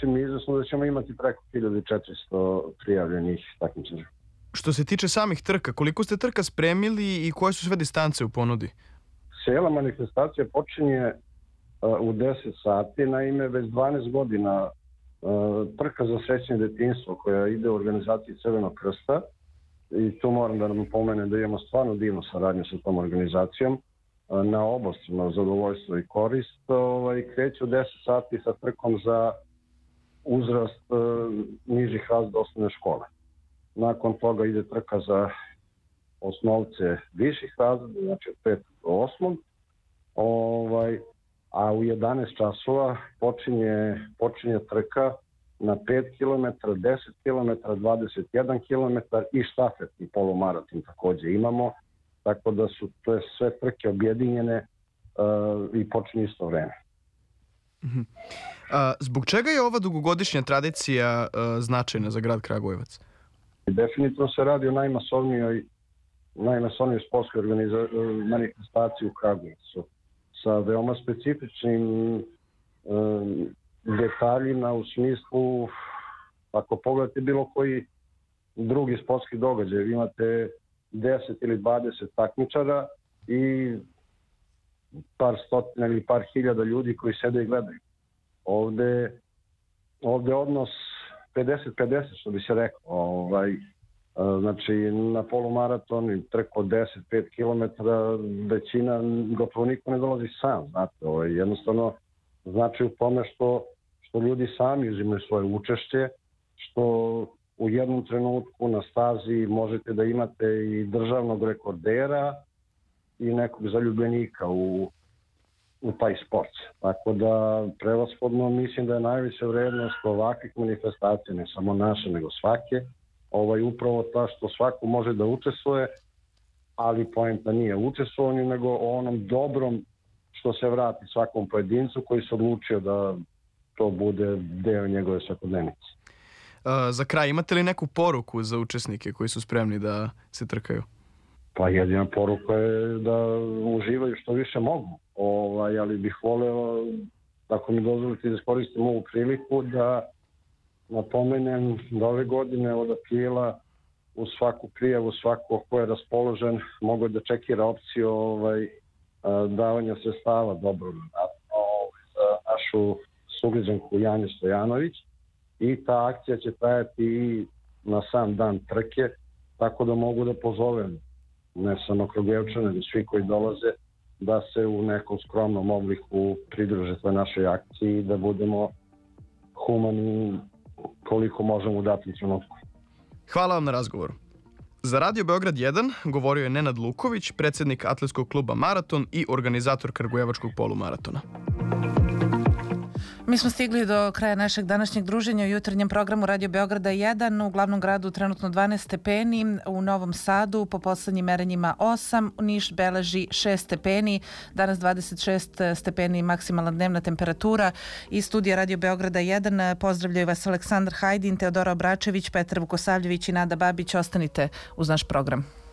sasvim izvesno da ćemo imati preko 1400 prijavljenih takmičara. Što se tiče samih trka, koliko ste trka spremili i koje su sve distance u ponudi? Cijela manifestacija počinje u 10 sati, naime već 12 godina trka za srećnje detinjstvo koja ide u organizaciji Crvenog krsta i tu moram da nam pomenem da imamo stvarno divnu saradnju sa tom organizacijom na obostrano zadovoljstvo i korist. Kreće u 10 sati sa trkom za uzrast nižih razreda osnovne škole. Nakon toga ide trka za osnovce viših razreda, znači od 5. do 8. A u 11 časova počinje trka na 5 km, 10 km, 21 km i štafetni polumaraton također imamo, tako da su to sve trke objedinjene i počinje isto vreme. Zbog čega je ova dugogodišnja tradicija značajna za grad Kragujevac? Definitivno se radi o najmasovnijoj sportskoj manifestaciji u Kragujevcu sa veoma specifičnim detaljima u smislu, ako pogledate bilo koji drugi sportski događaj, vi imate 10 ili 20 takmičara i par stotina ili par hiljada ljudi koji sede i gledaju. Ovde odnos 50-50 što bi se rekao. Znači na polumaraton i trku od 10-5 km većina, gotovo niko ne dolazi sam, znate, jednostavno znači u tome što ljudi sami uzimaju svoje učešće, što u jednom trenutku na stazi možete da imate i državnog rekordera i nekog zaljubljenika u taj sport. Tako da prevashodno mislim da je najviše vrednost ovakvih manifestacija, ne samo naše, nego svake, upravo ta što svako može da učestvuje, ali poenta nije učestvovanju, nego o onom dobrom što se vrati svakom pojedincu koji se odlučio da to bude deo njegove svakodnevnice. Za kraj, imate li neku poruku za učesnike koji su spremni da se trkaju? Pa jedina poruka je da uživaju što više mogu, ali bih voleo, ako mi dozvolite da iskoristim ovu priliku, da napomenem da ove godine od aprila u svaku prijavu, svako ko je raspoložen mogu da čekira opciju davanja sredstava za našu sugrađanku Janju Stojanović i ta akcija će trajati i na sam dan trke, tako da mogu da pozovem ne samo Kragujevčane, nego svi koji dolaze da se u nekom skromnom obliku pridruže toj našoj akciji i da budemo humani koliko možemo u datom trenutku. Hvala vam na razgovoru. Za Radio Beograd 1 govorio je Nenad Luković, predsjednik atletskog kluba Maraton i organizator Kragujevačkog polumaratona. Mi smo stigli do kraja našeg današnjeg druženja u jutarnjem programu Radio Beograda 1. U glavnom gradu trenutno 12 stepeni, u Novom Sadu po poslednjim merenjima 8, Niš beleži 6 stepeni, danas 26 stepeni maksimalna dnevna temperatura. Iz studija Radio Beograda 1 pozdravljaju vas Aleksandar Hajdin, Teodora Obračević, Petar Vukosavljević i Nada Babić. Ostanite uz naš program.